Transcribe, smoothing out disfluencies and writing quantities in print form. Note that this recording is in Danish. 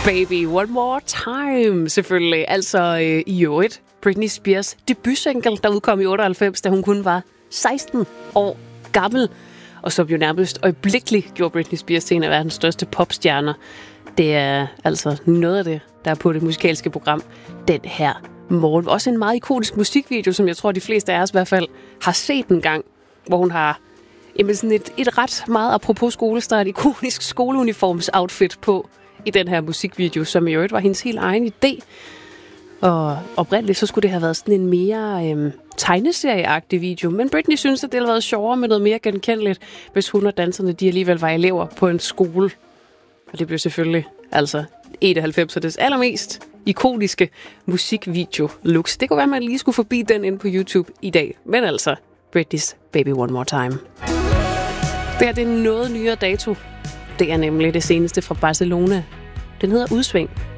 Baby One More Time, selvfølgelig. Altså i øvrigt Britney Spears debutsingle, der udkom i 98, da hun kun var 16 år gammel. Og som jo nærmest øjeblikkeligt gjorde Britney Spears til en af verdens største popstjerner. Det er altså noget af det, der er på det musikalske program den her morgen. Også en meget ikonisk musikvideo, som jeg tror, de fleste af os i hvert fald har set en gang, hvor hun har sådan et ret meget apropos skolestart, ikonisk skoleuniforms-outfit på i den her musikvideo, som i øvrigt var hendes helt egen idé. Og oprindeligt så skulle det have været sådan en mere tegneserieagtig video, men Britney synes, at det havde været sjovere med noget mere genkendeligt, hvis hun og danserne de alligevel var elever på en skole. Og det blev selvfølgelig altså 91'ernes allermest ikoniske musikvideo-looks. Det kunne være, at man lige skulle forbi den inde på YouTube i dag. Men altså, Britney's Baby One More Time. Det her det er noget nyere dato. Det er nemlig det seneste fra Barcelona. Den hedder Udsving.